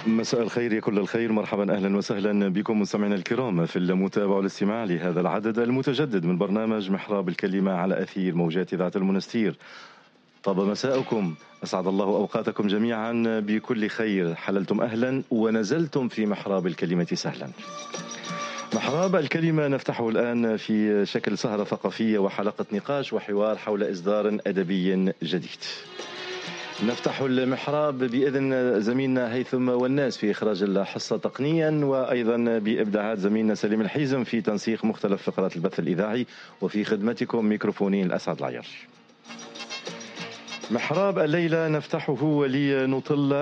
مساء الخير يا كل الخير، مرحبا أهلا وسهلا بكم مستمعينا الكرام في المتابعة والاستماع لهذا العدد المتجدد من برنامج محراب الكلمة على أثير موجات إذاعة المنستير. طاب مساءكم، أسعد الله أوقاتكم جميعا بكل خير، حللتم أهلا ونزلتم في محراب الكلمة سهلا. محراب الكلمة نفتحه الآن في شكل سهرة ثقافية وحلقة نقاش وحوار حول إصدار أدبي جديد. نفتح المحراب بإذن زميلنا هيثم والناس في إخراج الحصة تقنيا، وأيضا بإبداعات زميلنا سليم الحيزم في تنسيق مختلف فقرات البث الإذاعي، وفي خدمتكم ميكروفونين الأسعد العيار. محراب الليلة نفتحه ولنطل